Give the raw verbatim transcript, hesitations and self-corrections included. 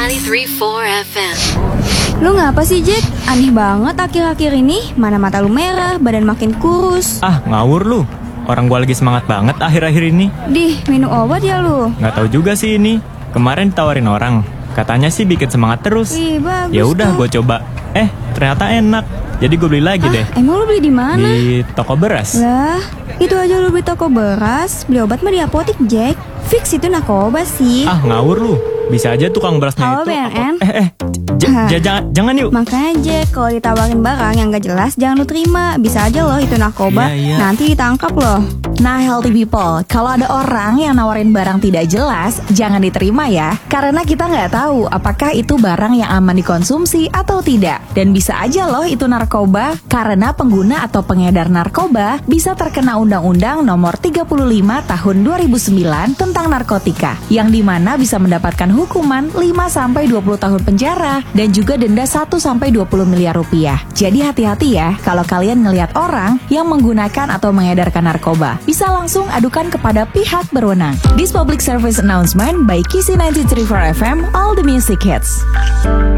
ninety-three point four F M. Lu ngapa sih, Jack? Aneh banget akhir-akhir ini. Mana mata lu merah, badan makin kurus. Ah, ngawur lu. Orang gua lagi semangat banget akhir-akhir ini. Dih, minum obat ya lu? Nggak tahu juga sih ini. Kemarin ditawarin orang. Katanya sih bikin semangat terus. Ih, bagus. Ya udah, tuh. gua coba. Eh, ternyata enak. Jadi gue beli lagi Ah, deh. emang lu beli di mana? Di toko beras. Lah, itu aja lu beli toko beras. Beli obat mah di apotik, Jack. Fix itu narkoba sih. Ah, ngawur lu. Bisa aja tukang berasnya Halo, itu. B N N. apa- Eh, eh. j- Hah. j- jangan, jangan yuk. Makanya Jack, kalau ditawarin barang yang gak jelas, jangan lu terima. Bisa aja loh itu narkoba. Iya, iya. Nanti ditangkap loh. Nah, healthy people, kalau ada orang yang nawarin barang tidak jelas, jangan diterima ya. Karena kita nggak tahu apakah itu barang yang aman dikonsumsi atau tidak. Dan bisa aja loh itu narkoba, karena pengguna atau pengedar narkoba bisa terkena Undang-Undang Nomor tiga puluh lima Tahun dua ribu sembilan tentang narkotika, yang dimana bisa mendapatkan hukuman lima sampai dua puluh tahun penjara dan juga denda satu sampai dua puluh miliar rupiah. Jadi hati-hati ya kalau kalian ngelihat orang yang menggunakan atau mengedarkan narkoba. Bisa langsung adukan kepada pihak berwenang. This public service announcement by Kisi ninety-three point four F M, all the music hits.